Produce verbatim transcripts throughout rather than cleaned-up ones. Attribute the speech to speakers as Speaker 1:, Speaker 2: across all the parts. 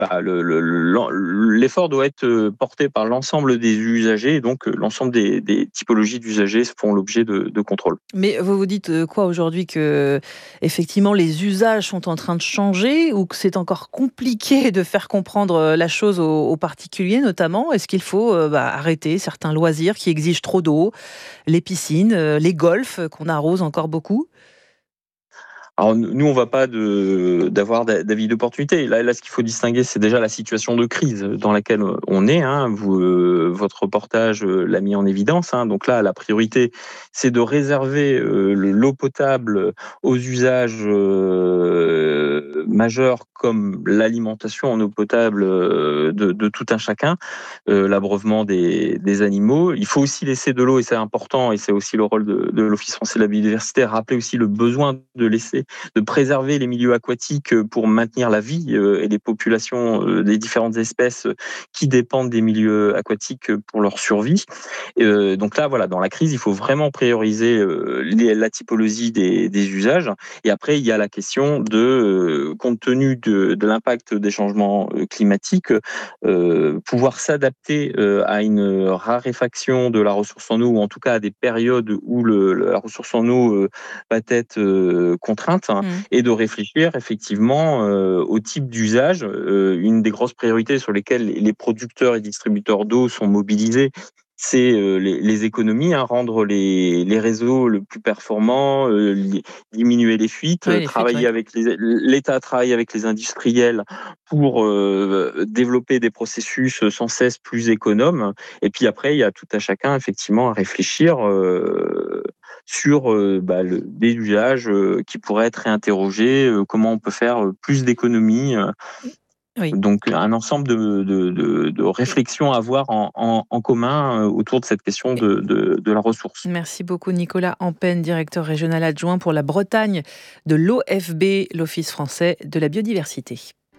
Speaker 1: Bah, le, le, le, l'effort doit être porté par l'ensemble des usagers, et donc l'ensemble des, des typologies d'usagers font l'objet de, de contrôle.
Speaker 2: Mais vous vous dites quoi aujourd'hui, que effectivement les usages sont en train de changer, ou que c'est encore compliqué de faire comprendre la chose aux, aux particuliers notamment? Est-ce qu'il faut euh, bah, arrêter certains loisirs qui exigent trop d'eau, les piscines, euh, les golfs qu'on arrose encore beaucoup?
Speaker 1: Alors nous, on ne va pas de, d'avoir d'avis d'opportunité. Là, là, ce qu'il faut distinguer, c'est déjà la situation de crise dans laquelle on est. Hein. Vous, euh, votre reportage l'a mis en évidence. Hein. Donc là, la priorité, c'est de réserver euh, l'eau potable aux usages euh, majeurs comme l'alimentation en eau potable euh, de, de tout un chacun, euh, l'abreuvement des, des animaux. Il faut aussi laisser de l'eau, et c'est important, et c'est aussi le rôle de, de l'Office français de la biodiversité, rappeler aussi le besoin de laisser de préserver les milieux aquatiques pour maintenir la vie et les populations des différentes espèces qui dépendent des milieux aquatiques pour leur survie. Donc là, voilà, dans la crise, il faut vraiment prioriser la typologie des, des usages. Et après, il y a la question de, compte tenu de, de l'impact des changements climatiques, euh, pouvoir s'adapter à une raréfaction de la ressource en eau, ou en tout cas à des périodes où le, la ressource en eau va être contrainte. Mmh. Et de réfléchir effectivement euh, au type d'usage. Euh, une des grosses priorités sur lesquelles les producteurs et distributeurs d'eau sont mobilisés, c'est euh, les, les économies, hein, rendre les, les réseaux le plus performants, euh, li, diminuer les fuites,
Speaker 2: oui, les
Speaker 1: travailler
Speaker 2: fuites, ouais.
Speaker 1: avec les, l'État travaille avec les industriels pour euh, développer des processus sans cesse plus économes. Et puis après, il y a tout à chacun effectivement à réfléchir euh, sur euh, bah, le, des usages euh, qui pourraient être réinterrogés, euh, comment on peut faire plus d'économies. Euh,
Speaker 2: Oui.
Speaker 1: donc un ensemble de, de, de, de réflexions à avoir en, en, en commun euh, autour de cette question de, de, de la ressource.
Speaker 2: Merci beaucoup Nicolas Ampen, directeur régional adjoint pour la Bretagne de l'O F B, l'Office français de la biodiversité.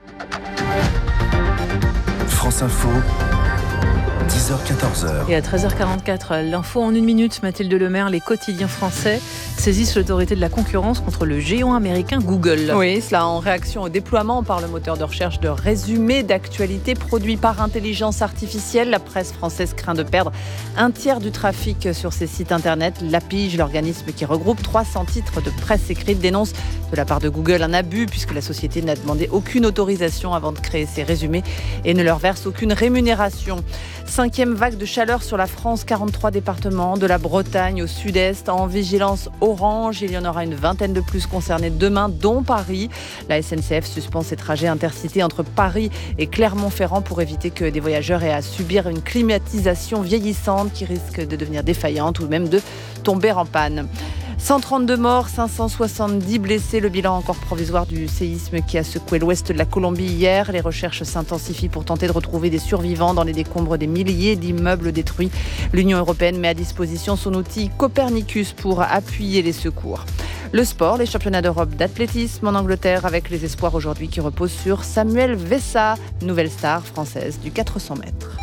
Speaker 3: France Info, dix heures quatorze.
Speaker 2: Et à treize heures quarante-quatre, l'info en une minute, Mathilde Lemaire, les quotidiens français saisissent l'autorité de la concurrence contre le géant américain Google.
Speaker 4: Oui, cela en réaction au déploiement par le moteur de recherche de résumés d'actualité produits par intelligence artificielle. La presse française craint de perdre un tiers du trafic sur ses sites internet. L'A P I G, l'organisme qui regroupe trois cents titres de presse écrite, dénonce de la part de Google un abus, puisque la société n'a demandé aucune autorisation avant de créer ces résumés et ne leur verse aucune rémunération. Cinquième vague de chaleur sur la France, quarante-trois départements, de la Bretagne au sud-est, en vigilance orange. Il y en aura une vingtaine de plus concernés demain, dont Paris. La S N C F suspend ses trajets intercités entre Paris et Clermont-Ferrand pour éviter que des voyageurs aient à subir une climatisation vieillissante qui risque de devenir défaillante ou même de tomber en panne. cent trente-deux morts, cinq cent soixante-dix blessés. Le bilan encore provisoire du séisme qui a secoué l'ouest de la Colombie hier. Les recherches s'intensifient pour tenter de retrouver des survivants dans les décombres des milliers d'immeubles détruits. L'Union européenne met à disposition son outil Copernicus pour appuyer les secours. Le sport, les championnats d'Europe d'athlétisme en Angleterre, avec les espoirs aujourd'hui qui reposent sur Samuel Vessa, nouvelle star française du quatre cents mètres.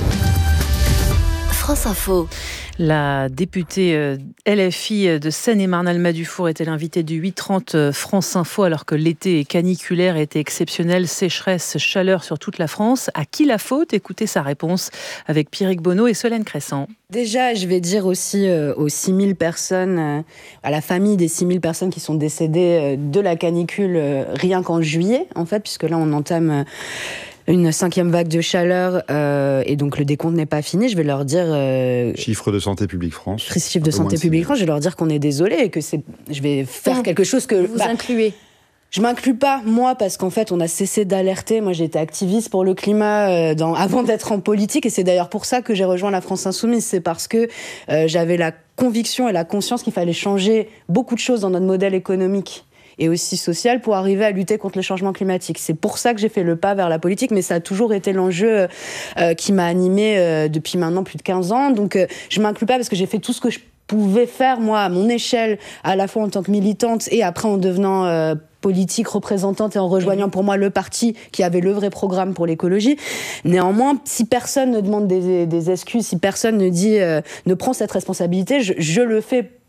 Speaker 5: France Info.
Speaker 2: La députée L F I de Seine-et-Marne, Alma Dufour, était l'invitée du huit trente France Info, alors que l'été est caniculaire, était exceptionnel, sécheresse, chaleur sur toute la France. À qui la faute? Écoutez sa réponse avec Pierrick Bonneau et Solène Crescent.
Speaker 6: Déjà, je vais dire aussi euh, aux six mille personnes, euh, à la famille des six mille personnes qui sont décédées euh, de la canicule euh, rien qu'en juillet, en fait, puisque là, on entame... Euh, une cinquième vague de chaleur euh, et donc le décompte n'est pas fini. Je vais leur dire... Euh,
Speaker 7: chiffre de Santé publique France.
Speaker 6: Chiffre de Santé publique France, je vais leur dire qu'on est désolé et que c'est, je vais faire mmh. quelque chose que...
Speaker 5: Vous bah, incluez
Speaker 6: Je m'inclus pas, moi, parce qu'en fait, on a cessé d'alerter. Moi, j'ai été activiste pour le climat euh, dans, avant d'être en politique, et c'est d'ailleurs pour ça que j'ai rejoint la France Insoumise. C'est parce que euh, j'avais la conviction et la conscience qu'il fallait changer beaucoup de choses dans notre modèle économique et aussi social pour arriver à lutter contre le changement climatique. C'est pour ça que j'ai fait le pas vers la politique, mais ça a toujours été l'enjeu euh, qui m'a animée euh, depuis maintenant plus de quinze ans. Donc euh, je m'inclus pas parce que j'ai fait tout ce que je pouvais faire, moi, à mon échelle, à la fois en tant que militante et après en devenant euh, politique, représentante et en rejoignant pour moi le parti qui avait le vrai programme pour l'écologie. Néanmoins, si personne ne demande des, des excuses, si personne ne dit, euh, ne prend cette responsabilité, je, je le fais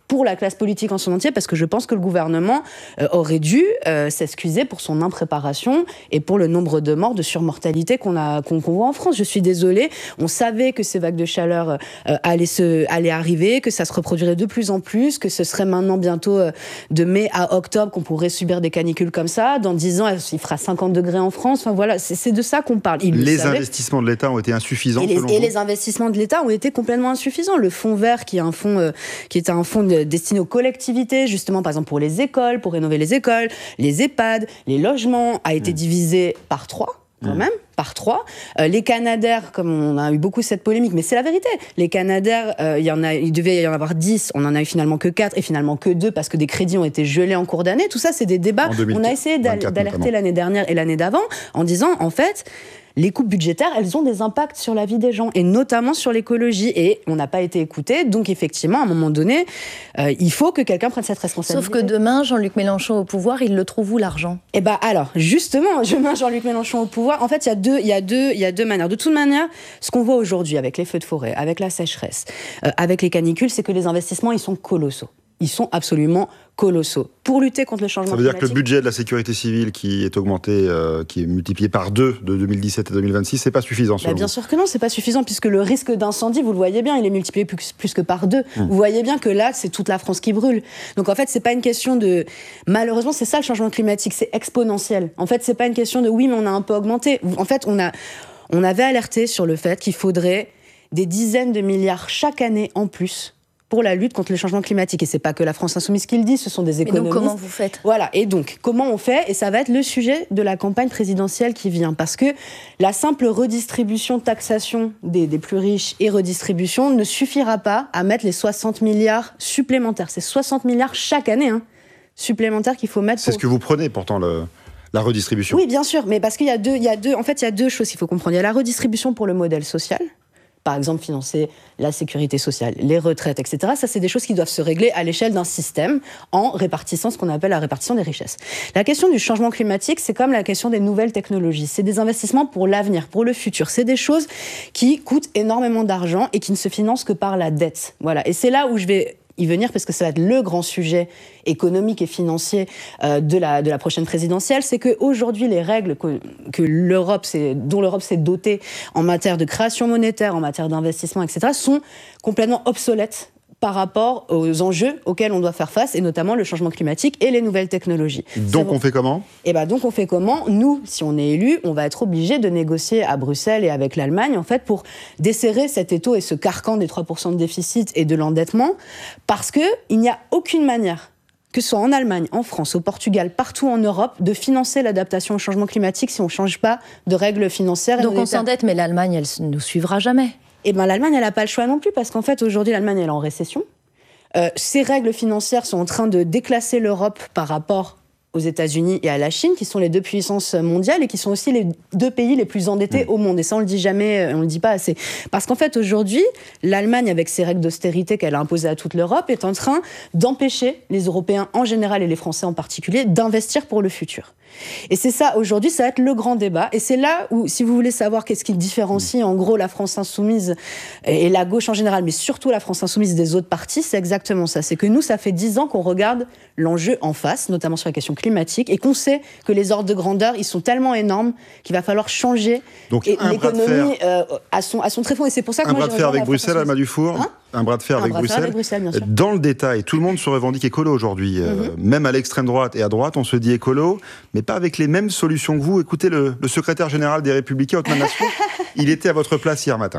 Speaker 6: pour la classe politique en son entier, parce que je pense que le gouvernement euh, aurait dû euh, s'excuser pour son impréparation et pour le nombre de morts, de surmortalité qu'on a qu'on, qu'on voit en France. Je suis désolée, on savait que ces vagues de chaleur euh, allaient, se, allaient arriver, que ça se reproduirait de plus en plus, que ce serait maintenant bientôt euh, de mai à octobre qu'on pourrait subir des canicules comme ça. Dans dix ans, il fera cinquante degrés en France. Enfin voilà, c'est, c'est de ça qu'on parle. Il
Speaker 5: les investissements de l'État ont été insuffisants,
Speaker 6: et les,
Speaker 5: selon
Speaker 6: et
Speaker 5: vous ?
Speaker 6: les investissements de l'État ont été complètement insuffisants. Le fonds vert, qui est un fonds, euh, qui est un fonds de, destiné aux collectivités, justement, par exemple pour les écoles, pour rénover les écoles, les EHPAD, les logements, a été mmh. divisé par trois. Quand mmh. même, par trois. Euh, les Canadair, comme on a eu beaucoup cette polémique, mais c'est la vérité. Les Canadair, euh, il y en a, il devait y en avoir dix, on en a eu finalement que quatre, et finalement que deux, parce que des crédits ont été gelés en cours d'année. Tout ça, c'est des débats. On a essayé d'al- d'alerter notamment. l'année dernière et l'année d'avant, en disant, en fait, les coupes budgétaires, elles ont des impacts sur la vie des gens, et notamment sur l'écologie. Et on n'a pas été écouté, donc effectivement, à un moment donné, euh, il faut que quelqu'un prenne cette responsabilité.
Speaker 7: Sauf que demain, Jean-Luc Mélenchon au pouvoir, il le trouve où, l'argent ?
Speaker 6: Eh bien, alors, justement, demain, Jean-Luc Mélenchon au pouvoir, en fait, il y a deux, il y a deux, il y a deux manières. De toute manière, ce qu'on voit aujourd'hui avec les feux de forêt, avec la sécheresse, euh, avec les canicules, c'est que les investissements, ils sont colossaux. Ils sont absolument colossaux. Pour lutter contre le changement climatique...
Speaker 5: Ça veut dire que le budget de la sécurité civile qui est augmenté, euh, qui est multiplié par deux de deux mille dix-sept à deux mille vingt-six, c'est pas suffisant selon
Speaker 6: bah, Bien
Speaker 5: vous.
Speaker 6: sûr que non, c'est pas suffisant, puisque le risque d'incendie, vous le voyez bien, il est multiplié plus, plus que par deux. Mmh. Vous voyez bien que là, c'est toute la France qui brûle. Donc en fait, c'est pas une question de... Malheureusement, c'est ça le changement climatique, c'est exponentiel. En fait, c'est pas une question de oui, mais on a un peu augmenté. En fait, on, a, on avait alerté sur le fait qu'il faudrait des dizaines de milliards chaque année en plus pour la lutte contre le changement climatique. Et c'est pas que la France Insoumise qui le dit, ce sont des économistes.
Speaker 7: Mais donc, comment vous faites ?
Speaker 6: Voilà. Et donc, comment on fait ? Et ça va être le sujet de la campagne présidentielle qui vient. Parce que la simple redistribution, taxation des, des plus riches et redistribution ne suffira pas à mettre les soixante milliards supplémentaires. C'est soixante milliards chaque année, hein, supplémentaires qu'il faut mettre.
Speaker 5: C'est
Speaker 6: pour...
Speaker 5: ce que vous prenez, pourtant, le... la redistribution.
Speaker 6: Oui, bien sûr. Mais parce qu'il y a deux, il y a deux, en fait, il y a deux choses qu'il faut comprendre. Il y a la redistribution pour le modèle social. Par exemple, financer la sécurité sociale, les retraites, et cetera. Ça, c'est des choses qui doivent se régler à l'échelle d'un système en répartissant ce qu'on appelle la répartition des richesses. La question du changement climatique, c'est comme la question des nouvelles technologies. C'est des investissements pour l'avenir, pour le futur. C'est des choses qui coûtent énormément d'argent et qui ne se financent que par la dette. Voilà. Et c'est là où je vais y venir, parce que ça va être le grand sujet économique et financier euh, de, la, de la prochaine présidentielle, c'est qu'aujourd'hui, les règles que, que l'Europe s'est, dont l'Europe s'est dotée en matière de création monétaire, en matière d'investissement, et cetera, sont complètement obsolètes par rapport aux enjeux auxquels on doit faire face, et notamment le changement climatique et les nouvelles technologies.
Speaker 5: Donc on fait comment ?
Speaker 6: Et ben donc on fait comment ? Nous, si on est élu, on va être obligé de négocier à Bruxelles et avec l'Allemagne, en fait, pour desserrer cet étau et ce carcan des trois pour cent de déficit et de l'endettement, parce qu'il n'y a aucune manière, que ce soit en Allemagne, en France, au Portugal, partout en Europe, de financer l'adaptation au changement climatique si on ne change pas de règles financières.
Speaker 7: Donc on s'endette, mais l'Allemagne, elle ne nous suivra jamais.
Speaker 6: Eh bien, l'Allemagne, elle n'a pas le choix non plus, parce qu'en fait, aujourd'hui, l'Allemagne, elle est en récession. Euh, ces règles financières sont en train de déclasser l'Europe par rapport aux États-Unis et à la Chine, qui sont les deux puissances mondiales et qui sont aussi les deux pays les plus endettés mmh. au monde. Et ça, on le dit jamais, on le dit pas assez. Parce qu'en fait, aujourd'hui, l'Allemagne, avec ses règles d'austérité qu'elle a imposées à toute l'Europe, est en train d'empêcher les Européens en général et les Français en particulier d'investir pour le futur. Et c'est ça, aujourd'hui, ça va être le grand débat. Et c'est là où, si vous voulez savoir qu'est-ce qui différencie, en gros, la France insoumise et la gauche en général, mais surtout la France insoumise des autres partis, c'est exactement ça. C'est que nous, ça fait dix ans qu'on regarde l'enjeu en face, notamment sur la question climatique, et qu'on sait que les ordres de grandeur, ils sont tellement énormes qu'il va falloir changer.
Speaker 5: Donc,
Speaker 6: et
Speaker 5: un
Speaker 6: l'économie euh, à, son, à son tréfonds. Et c'est pour ça que
Speaker 5: un
Speaker 6: moi,
Speaker 5: bras de fer avec Bruxelles, Alma Dufour.
Speaker 6: Hein
Speaker 5: un bras de fer,
Speaker 6: un
Speaker 5: avec,
Speaker 6: bras de fer
Speaker 5: Bruxelles.
Speaker 6: avec Bruxelles. Bien sûr.
Speaker 5: Dans le détail, tout le monde se revendique écolo aujourd'hui. Mm-hmm. Euh, même à l'extrême droite et à droite, on se dit écolo, mais pas avec les mêmes solutions que vous. Écoutez le, le secrétaire général des Républicains, Othman Nasrou, il était à votre place hier matin.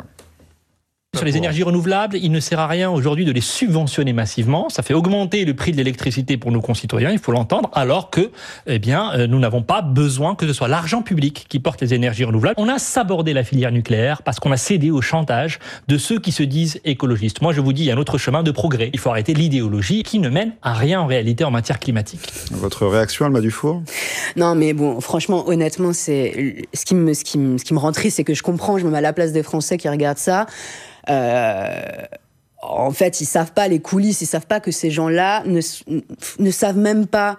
Speaker 8: Sur les énergies renouvelables, il ne sert à rien aujourd'hui de les subventionner massivement. Ça fait augmenter le prix de l'électricité pour nos concitoyens, il faut l'entendre, alors que eh bien, euh, nous n'avons pas besoin que ce soit l'argent public qui porte les énergies renouvelables. On a sabordé la filière nucléaire parce qu'on a cédé au chantage de ceux qui se disent écologistes. Moi, je vous dis, il y a un autre chemin de progrès. Il faut arrêter l'idéologie qui ne mène à rien en réalité en matière climatique.
Speaker 5: Votre réaction, Alma Dufour ?
Speaker 6: Non, mais bon, franchement, honnêtement, c'est ce qui me, ce qui me, ce qui me rend triste, c'est que je comprends, je me mets à la place des Français qui regardent ça. Euh, en fait, ils savent pas les coulisses, ils savent pas que ces gens-là ne, ne savent même pas,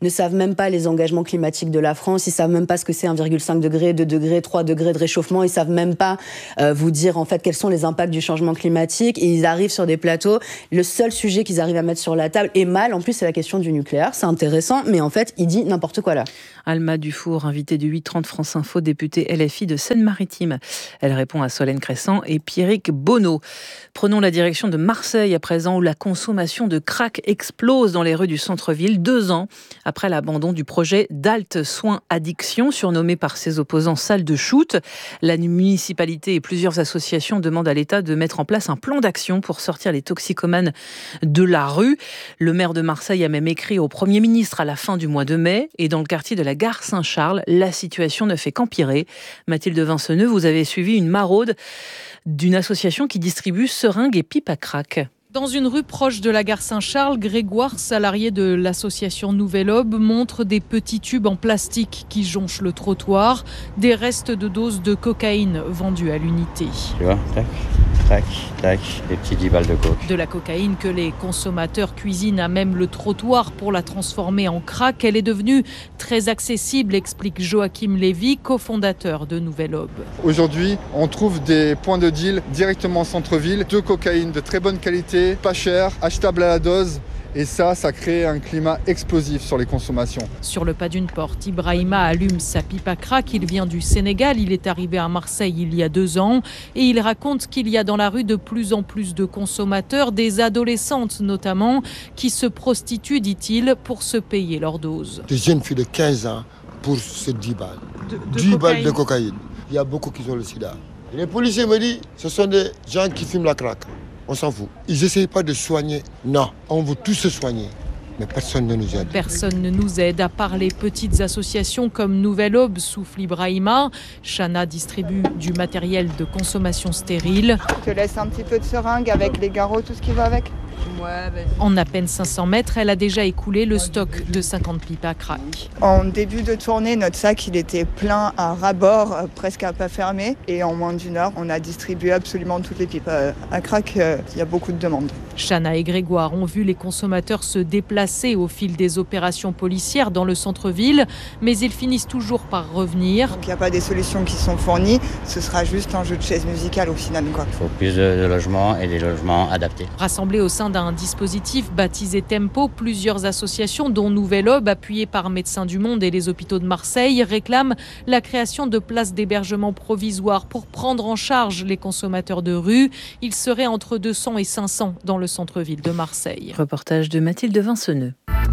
Speaker 6: ne savent même pas les engagements climatiques de la France, ils savent même pas ce que c'est un virgule cinq degré, deux degrés, trois degrés de réchauffement, ils savent même pas euh, vous dire en fait quels sont les impacts du changement climatique, et ils arrivent sur des plateaux, le seul sujet qu'ils arrivent à mettre sur la table est mal, en plus c'est la question du nucléaire, c'est intéressant, mais en fait il dit n'importe quoi là.
Speaker 2: Alma Dufour, invitée du huit trente France Info, députée L F I de Seine-Maritime. Elle répond à Solène Crescent et Pierrick Bonneau. Prenons la direction de Marseille à présent, où la consommation de crack explose dans les rues du centre-ville, deux ans après l'abandon du projet d'Alt Soins Addiction, surnommé par ses opposants salle de shoot. La municipalité et plusieurs associations demandent à l'État de mettre en place un plan d'action pour sortir les toxicomanes de la rue. Le maire de Marseille a même écrit au Premier ministre à la fin du mois de mai, et dans le quartier de la gare Saint-Charles, la situation ne fait qu'empirer. Mathilde Vinceneux, vous avez suivi une maraude d'une association qui distribue seringues et pipes à crack.
Speaker 9: Dans une rue proche de la gare Saint-Charles, Grégoire, salarié de l'association Nouvelle Aube, montre des petits tubes en plastique qui jonchent le trottoir, des restes de doses de cocaïne vendus à l'unité.
Speaker 10: Tu vois, tac, tac, tac, des petits dix balles de coke.
Speaker 9: De la cocaïne que les consommateurs cuisinent à même le trottoir pour la transformer en crack. Elle est devenue très accessible, explique Joachim Lévy, cofondateur de Nouvelle Aube.
Speaker 11: Aujourd'hui, on trouve des points de deal directement en centre-ville, de cocaïne de très bonne qualité, pas cher, achetable à la dose. Et ça, ça crée un climat explosif sur les consommations.
Speaker 9: Sur le pas d'une porte, Ibrahima allume sa pipe à crack. Il vient du Sénégal, il est arrivé à Marseille il y a deux ans. Et il raconte qu'il y a dans la rue de plus en plus de consommateurs, des adolescentes notamment, qui se prostituent, dit-il, pour se payer leur dose.
Speaker 12: Des jeunes filles de quinze ans pour ces dix balles.
Speaker 9: De, de
Speaker 12: dix
Speaker 9: cocaïne.
Speaker 12: balles de cocaïne. Il y a beaucoup qui ont le sida. Et les policiers me disent, ce sont des gens qui fument la crack. On s'en fout. Ils n'essayent pas de soigner. Non, on veut tous se soigner. Mais personne ne nous aide.
Speaker 9: Personne ne nous aide, à part les petites associations comme Nouvelle Aube, souffle Ibrahima. Chana distribue du matériel de consommation stérile.
Speaker 13: Je te laisse un petit peu de seringue avec les garrots, tout ce qui va avec.
Speaker 9: Ouais, en à peine cinq cents mètres, elle a déjà écoulé le stock de cinquante pipes à crack.
Speaker 13: En début de tournée, notre sac il était plein à ras-bord, presque à pas fermé. Et en moins d'une heure, on a distribué absolument toutes les pipes à crack. Il y a beaucoup de demandes.
Speaker 9: Chana et Grégoire ont vu les consommateurs se déplacer au fil des opérations policières dans le centre-ville, mais ils finissent toujours par revenir.
Speaker 13: Donc il n'y a pas des solutions qui sont fournies, ce sera juste un jeu de chaises musicales au final, quoi.
Speaker 10: Il faut plus de, de logements et des logements adaptés.
Speaker 9: Rassemblés au sein d'un dispositif baptisé Tempo, plusieurs associations, dont Nouvelle Aube, appuyées par Médecins du Monde et les hôpitaux de Marseille, réclament la création de places d'hébergement provisoires pour prendre en charge les consommateurs de rue. Ils seraient entre deux cents et cinq cents dans le centre-ville de Marseille.
Speaker 2: Reportage de Mathilde Vinceneux.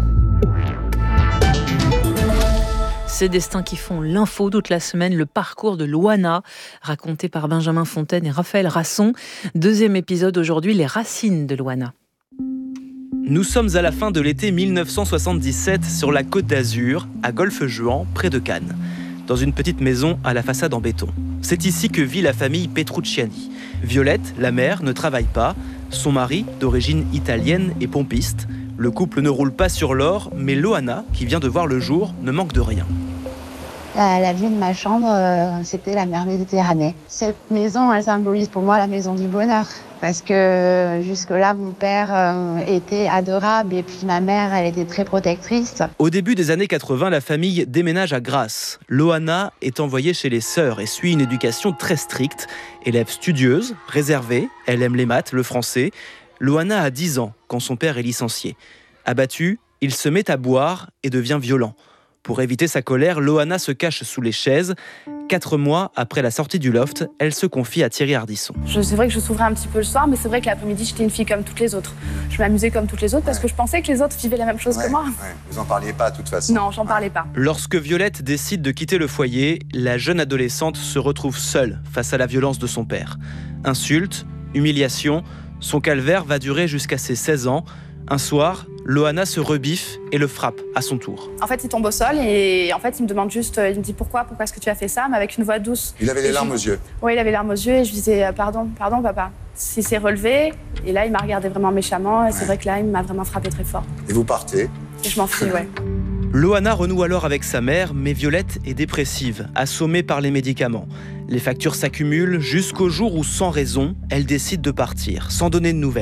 Speaker 2: Ces destins qui font l'info toute la semaine, le parcours de Loana, raconté par Benjamin Fontaine et Raphaël Rasson. Deuxième épisode aujourd'hui, les racines de Loana.
Speaker 14: Nous sommes à la fin de l'été mille neuf cent soixante-dix-sept sur la Côte d'Azur, à Golfe-Juan, près de Cannes, dans une petite maison à la façade en béton. C'est ici que vit la famille Petrucciani. Violette, la mère, ne travaille pas. Son mari, d'origine italienne, est pompiste. Le couple ne roule pas sur l'or, mais Loana, qui vient de voir le jour, ne manque de rien.
Speaker 15: La, la vue de ma chambre, euh, c'était la mer Méditerranée. Cette maison, elle symbolise pour moi la maison du bonheur. Parce que jusque-là, mon père euh, était adorable et puis ma mère, elle était très protectrice.
Speaker 14: Au début des années quatre-vingts, la famille déménage à Grasse. Loana est envoyée chez les sœurs et suit une éducation très stricte. Élève studieuse, réservée, elle aime les maths, le français. Loana a dix ans quand son père est licencié. Abattu, il se met à boire et devient violent. Pour éviter sa colère, Loana se cache sous les chaises. Quatre mois après la sortie du loft, elle se confie à Thierry Ardisson.
Speaker 16: C'est vrai que je souffrais un petit peu le soir, mais c'est vrai que l'après-midi, j'étais une fille comme toutes les autres. Je m'amusais comme toutes les autres parce que je pensais que les autres vivaient la même chose
Speaker 17: ouais,
Speaker 16: que moi.
Speaker 17: Ouais. Vous en parliez pas de toute façon.
Speaker 16: Non, j'en parlais pas.
Speaker 14: Lorsque Violette décide de quitter le foyer, la jeune adolescente se retrouve seule face à la violence de son père. Insultes, humiliations, son calvaire va durer jusqu'à ses seize ans. Un soir, Loana se rebiffe et le frappe à son tour.
Speaker 16: En fait, il tombe au sol et en fait, il me demande juste, il me dit pourquoi, pourquoi est-ce que tu as fait ça, mais avec une voix douce.
Speaker 17: Il avait les
Speaker 16: et
Speaker 17: larmes
Speaker 16: je...
Speaker 17: aux yeux.
Speaker 16: Oui, il avait les larmes aux yeux et je lui disais pardon, pardon papa. Il s'est relevé et là, il m'a regardé vraiment méchamment et ouais. C'est vrai que là, il m'a vraiment frappé très fort.
Speaker 17: Et vous partez.
Speaker 16: Et je m'enfuis, ouais.
Speaker 14: Loana renoue alors avec sa mère, mais Violette est dépressive, assommée par les médicaments. Les factures s'accumulent jusqu'au jour où, sans raison, elle décide de partir, sans donner de nouvelles.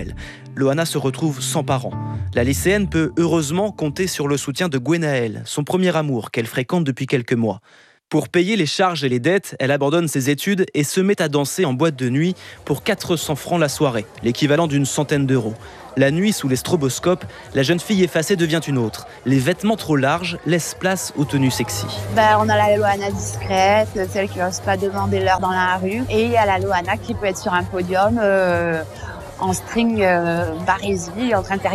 Speaker 14: Loana se retrouve sans parents. La lycéenne peut heureusement compter sur le soutien de Gwenaël, son premier amour qu'elle fréquente depuis quelques mois. Pour payer les charges et les dettes, elle abandonne ses études et se met à danser en boîte de nuit pour quatre cents francs la soirée, l'équivalent d'une centaine d'euros. La nuit, sous les stroboscopes, la jeune fille effacée devient une autre. Les vêtements trop larges laissent place aux tenues sexy.
Speaker 15: Ben, on a la Loana discrète, celle qui n'ose pas demander l'heure dans la rue. Et il y a la Loana qui peut être sur un podium euh, en string euh, barésie, en train de faire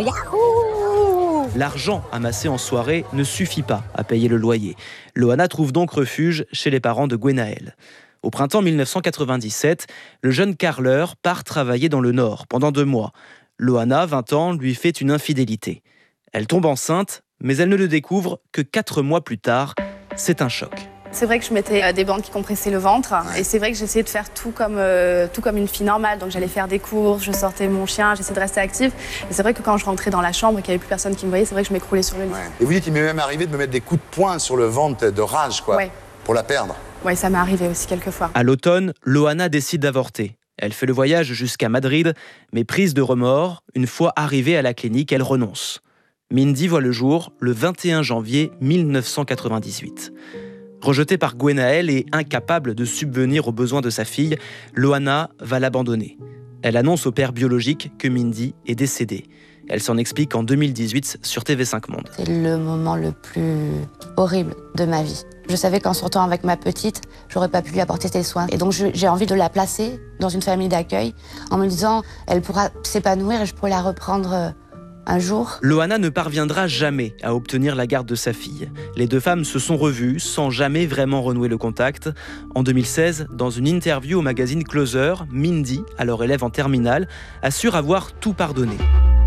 Speaker 15: Yahoo!
Speaker 14: L'argent amassé en soirée ne suffit pas à payer le loyer. Loana trouve donc refuge chez les parents de Gwenaël. Au printemps mille neuf cent quatre-vingt-dix-sept, le jeune carreleur part travailler dans le Nord pendant deux mois. Loana, vingt ans, lui fait une infidélité. Elle tombe enceinte, mais elle ne le découvre que quatre mois plus tard. C'est un choc.
Speaker 16: C'est vrai que je mettais des bandes qui compressaient le ventre et c'est vrai que j'essayais de faire tout comme, euh, tout comme une fille normale. Donc j'allais faire des courses, je sortais mon chien, j'essayais de rester active. Et c'est vrai que quand je rentrais dans la chambre et qu'il n'y avait plus personne qui me voyait, c'est vrai que je m'écroulais sur le lit.
Speaker 17: Ouais. Et vous dites qu'il m'est même arrivé de me mettre des coups de poing sur le ventre de rage, quoi,
Speaker 16: ouais.
Speaker 17: Pour la perdre.
Speaker 16: Oui, ça m'est arrivé aussi quelques fois.
Speaker 14: À l'automne, Loana décide d'avorter. Elle fait le voyage jusqu'à Madrid, mais prise de remords, une fois arrivée à la clinique, elle renonce. Mindy voit le jour le vingt et un janvier mille neuf cent quatre-vingt-dix-huit. Rejetée par Gwenaël et incapable de subvenir aux besoins de sa fille, Loana va l'abandonner. Elle annonce au père biologique que Mindy est décédée. Elle s'en explique en deux mille dix-huit sur T V cinq Monde.
Speaker 15: C'est le moment le plus horrible de ma vie. Je savais qu'en sortant avec ma petite, j'aurais pas pu lui apporter ses soins. Et donc je, j'ai envie de la placer dans une famille d'accueil en me disant elle pourra s'épanouir et je pourrai la reprendre un jour.
Speaker 14: Loana ne parviendra jamais à obtenir la garde de sa fille. Les deux femmes se sont revues sans jamais vraiment renouer le contact. En deux mille seize, dans une interview au magazine Closer, Mindy, alors élève en terminale, assure avoir tout pardonné.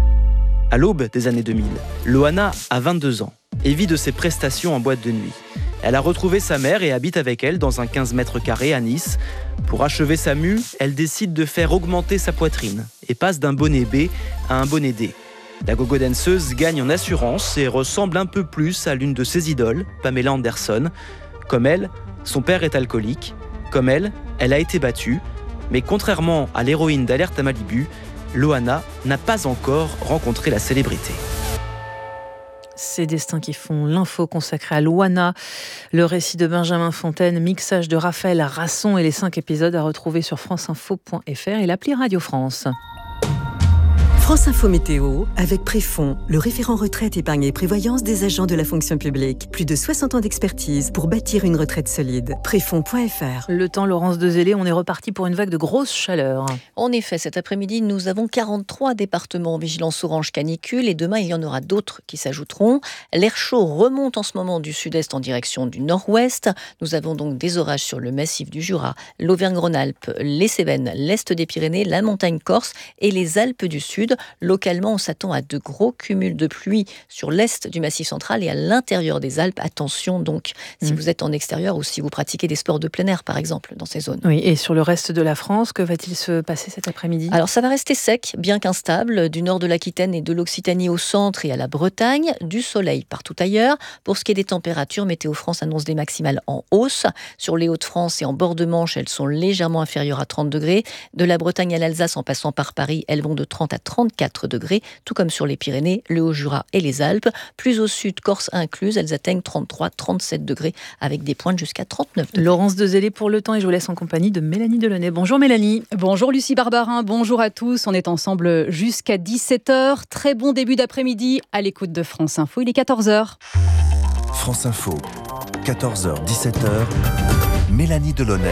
Speaker 14: À l'aube des années deux mille, Loana a vingt-deux ans et vit de ses prestations en boîte de nuit. Elle a retrouvé sa mère et habite avec elle dans un quinze mètres carrés à Nice. Pour achever sa mue, elle décide de faire augmenter sa poitrine et passe d'un bonnet B à un bonnet D. La gogo danseuse gagne en assurance et ressemble un peu plus à l'une de ses idoles, Pamela Anderson. Comme elle, son père est alcoolique. Comme elle, elle a été battue. Mais contrairement à l'héroïne d'Alerte à Malibu, Loana n'a pas encore rencontré la célébrité.
Speaker 2: Ces destins qui font l'info consacrée à Loana, le récit de Benjamin Fontaine, mixage de Raphaël Rasson et les cinq épisodes à retrouver sur franceinfo point f r et l'appli Radio France.
Speaker 18: France Info Météo, avec Préfond, le référent retraite, épargne et prévoyance des agents de la fonction publique. Plus de soixante ans d'expertise pour bâtir une retraite solide. Préfond point f r.
Speaker 2: Le temps, Laurence Dezellé, on est reparti pour une vague de grosse chaleur.
Speaker 7: En effet, cet après-midi, nous avons quarante-trois départements en vigilance orange canicule et demain, il y en aura d'autres qui s'ajouteront. L'air chaud remonte en ce moment du sud-est en direction du nord-ouest. Nous avons donc des orages sur le massif du Jura, l'Auvergne-Rhône-Alpes, les Cévennes, l'est des Pyrénées, la montagne corse et les Alpes du Sud. Localement, on s'attend à de gros cumuls de pluie sur l'est du Massif central et à l'intérieur des Alpes. Attention donc, si mmh. vous êtes en extérieur ou si vous pratiquez des sports de plein air, par exemple, dans ces zones.
Speaker 2: Oui, et sur le reste de la France, que va-t-il se passer cet après-midi ?
Speaker 7: Alors, ça va rester sec, bien qu'instable, du nord de l'Aquitaine et de l'Occitanie au centre et à la Bretagne, du soleil partout ailleurs. Pour ce qui est des températures, Météo France annonce des maximales en hausse. Sur les Hauts-de-France et en bord de Manche, elles sont légèrement inférieures à trente degrés. De la Bretagne à l'Alsace, en passant par Paris, elles vont de trente à trente-quatre degrés, tout comme sur les Pyrénées, le Haut-Jura et les Alpes. Plus au sud, Corse incluse, elles atteignent trente-trois à trente-sept degrés, avec des pointes jusqu'à trente-neuf degrés.
Speaker 2: Laurence Dezellé pour le temps et je vous laisse en compagnie de Mélanie Delaunay. Bonjour Mélanie.
Speaker 19: Bonjour Lucie Barbarin, bonjour à tous. On est ensemble jusqu'à dix-sept heures. Très bon début d'après-midi à l'écoute de France Info. Il est quatorze heures.
Speaker 3: France Info, quatorze heures dix-sept heures. Mélanie Delaunay.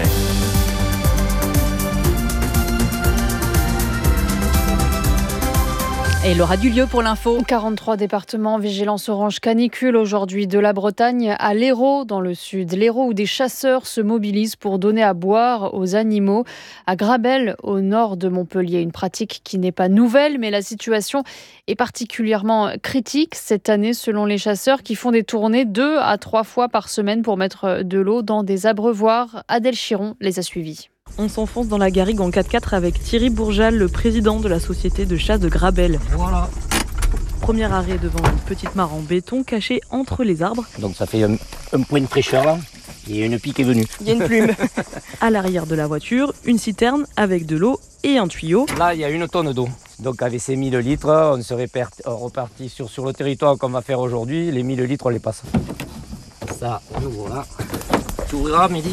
Speaker 19: Et il aura du lieu pour l'info.
Speaker 20: quarante-trois départements, vigilance orange canicule aujourd'hui, de la Bretagne à l'Hérault dans le sud. L'Hérault où des chasseurs se mobilisent pour donner à boire aux animaux. À Grabel, au nord de Montpellier, une pratique qui n'est pas nouvelle, mais la situation est particulièrement critique cette année selon les chasseurs qui font des tournées deux à trois fois par semaine pour mettre de l'eau dans des abreuvoirs. Adèle Chiron les a suivis.
Speaker 21: On s'enfonce dans la garrigue en quatre-quatre avec Thierry Bourjal, le président de la société de chasse de Grabel.
Speaker 22: Voilà.
Speaker 21: Premier arrêt devant une petite mare en béton cachée entre les arbres.
Speaker 22: Donc ça fait un, un point de fraîcheur là. Et une pique est venue.
Speaker 21: Il y a une plume. À l'arrière de la voiture, une citerne avec de l'eau et un tuyau.
Speaker 22: Là, il y a une tonne d'eau. Donc avec ces mille litres, on serait reparti sur, sur le territoire qu'on va faire aujourd'hui. Les mille litres, on les passe. Ça, nous voilà. Tu ouvriras, Mehdi.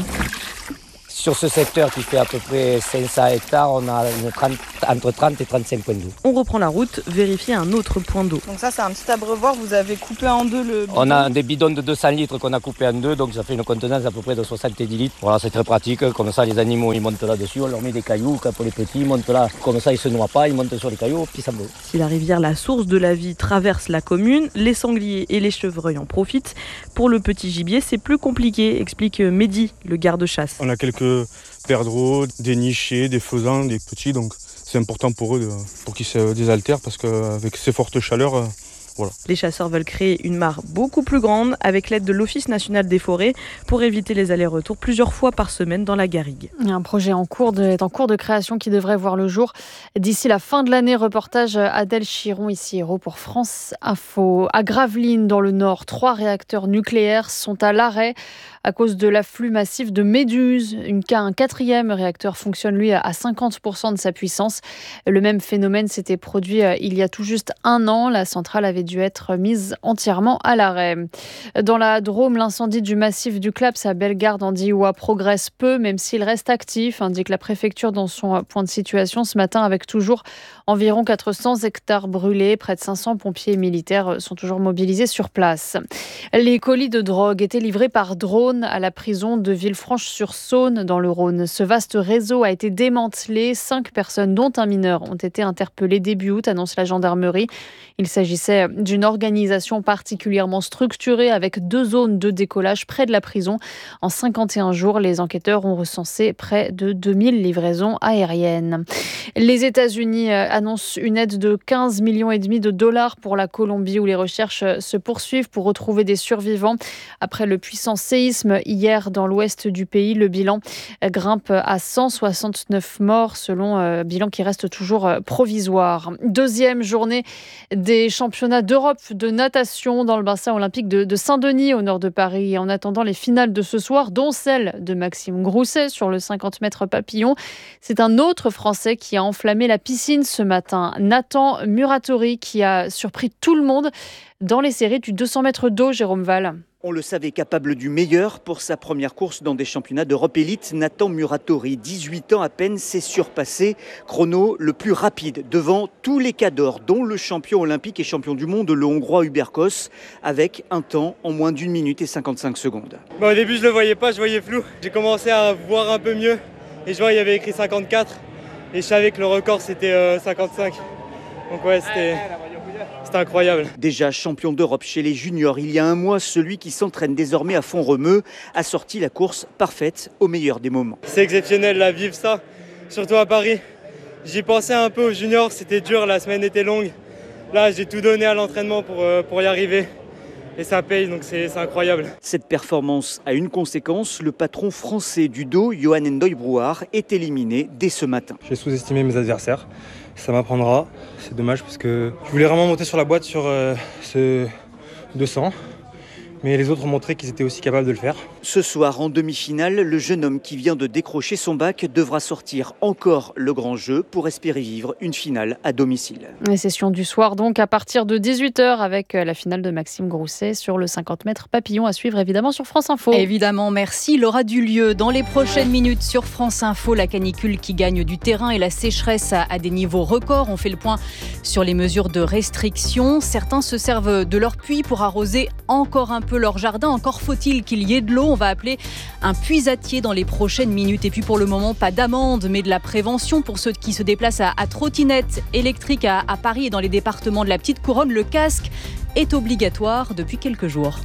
Speaker 22: Sur ce secteur qui fait à peu près cinq cents hectares, on a une trente, entre trente et trente-cinq points d'eau.
Speaker 21: On reprend la route, vérifier un autre point d'eau.
Speaker 13: Donc ça, c'est un petit abreuvoir, vous avez coupé en deux le bidon.
Speaker 22: On a des bidons de deux cents litres qu'on a coupé en deux, donc ça fait une contenance à peu près de soixante-dix litres. Voilà, c'est très pratique, comme ça les animaux ils montent là-dessus, on leur met des cailloux, quand pour les petits ils montent là, comme ça ils se noient pas, ils montent sur les cailloux, puis ça me.
Speaker 21: Si la rivière, la source de la vie, traverse la commune, les sangliers et les chevreuils en profitent. Pour le petit gibier, c'est plus compliqué, explique Mehdi, le garde-chasse.
Speaker 1: On a quelques perdreaux, des nichés, des faisans, des petits, donc c'est important pour eux de, pour qu'ils se désaltèrent parce qu'avec ces fortes chaleurs, euh, voilà.
Speaker 21: Les chasseurs veulent créer une mare beaucoup plus grande avec l'aide de l'Office national des forêts pour éviter les allers-retours plusieurs fois par semaine dans la garrigue.
Speaker 20: Un projet en cours de, est en cours de création qui devrait voir le jour d'ici la fin de l'année. Reportage Adèle Chiron, ici Héros pour France Info. À Gravelines, dans le Nord, trois réacteurs nucléaires sont à l'arrêt à cause de l'afflux massif de méduses. Une, un quatrième réacteur fonctionne, lui, à cinquante pour cent de sa puissance. Le même phénomène s'était produit il y a tout juste un an. La centrale avait dû être mise entièrement à l'arrêt. Dans la Drôme, l'incendie du massif du Claps à Bellegarde-en-Diois progresse peu, même s'il reste actif, indique la préfecture dans son point de situation ce matin, avec toujours environ quatre cents hectares brûlés. Près de cinq cents pompiers et militaires sont toujours mobilisés sur place. Les colis de drogue étaient livrés par drone à la prison de Villefranche-sur-Saône dans le Rhône. Ce vaste réseau a été démantelé. Cinq personnes, dont un mineur, ont été interpellées début août, annonce la gendarmerie. Il s'agissait d'une organisation particulièrement structurée avec deux zones de décollage près de la prison. En cinquante et un jours, les enquêteurs ont recensé près de deux mille livraisons aériennes. Les États-Unis annoncent une aide de quinze millions et demi de dollars pour la Colombie, où les recherches se poursuivent pour retrouver des survivants. Après le puissant séisme hier dans l'ouest du pays, le bilan grimpe à cent soixante-neuf morts, selon un bilan qui reste toujours provisoire. Deuxième journée des championnats d'Europe de natation dans le bassin olympique de, de Saint-Denis, au nord de Paris. En attendant les finales de ce soir, dont celle de Maxime Grousset sur le cinquante mètres papillon, c'est un autre Français qui a enflammé la piscine ce matin. Nathan Muratori, qui a surpris tout le monde dans les séries du deux cents mètres d'eau, Jérôme Val.
Speaker 4: On le savait capable du meilleur pour sa première course dans des championnats d'Europe élite. Nathan Muratori, dix-huit ans à peine, s'est surpassé. Chrono le plus rapide devant tous les cadors, dont le champion olympique et champion du monde, le Hongrois Hubert Kos, avec un temps en moins d'une minute et cinquante-cinq secondes.
Speaker 23: Bon, au début, je ne le voyais pas, je voyais flou. J'ai commencé à voir un peu mieux et je vois qu'il y avait écrit cinquante-quatre et je savais que le record c'était euh, cinquante-cinq. Donc ouais, c'était... C'est incroyable.
Speaker 4: Déjà champion d'Europe chez les juniors il y a un mois, celui qui s'entraîne désormais à Font-Romeu a sorti la course parfaite au meilleur des moments.
Speaker 23: C'est exceptionnel là, vivre ça, surtout à Paris. J'y pensais un peu aux juniors, c'était dur, la semaine était longue. Là, j'ai tout donné à l'entraînement pour, euh, pour y arriver. Et ça paye, donc c'est, c'est incroyable.
Speaker 4: Cette performance a une conséquence. Le patron français du dos, Johan Ndoye-Brouard, est éliminé dès ce matin.
Speaker 1: J'ai sous-estimé mes adversaires. Ça m'apprendra. C'est dommage parce que je voulais vraiment monter sur la boîte sur euh, ce deux cents. Mais les autres ont montré qu'ils étaient aussi capables de le faire.
Speaker 4: Ce soir, en demi-finale, le jeune homme qui vient de décrocher son bac devra sortir encore le grand jeu pour espérer vivre une finale à domicile.
Speaker 20: La session du soir, donc, à partir de dix-huit heures, avec la finale de Maxime Grousset sur le cinquante mètres papillon, à suivre évidemment sur France Info.
Speaker 19: Évidemment, merci Laura Dulieu. Dans les prochaines minutes sur France Info, la canicule qui gagne du terrain et la sécheresse à, à des niveaux records. On fait le point sur les mesures de restriction. Certains se servent de leur puits pour arroser encore un peu leur jardin. Encore faut-il qu'il y ait de l'eau. On va appeler un puisatier dans les prochaines minutes. Et puis pour le moment, pas d'amende, mais de la prévention pour ceux qui se déplacent à, à trottinette électrique à, à Paris et dans les départements de la Petite Couronne. Le casque est obligatoire depuis quelques jours.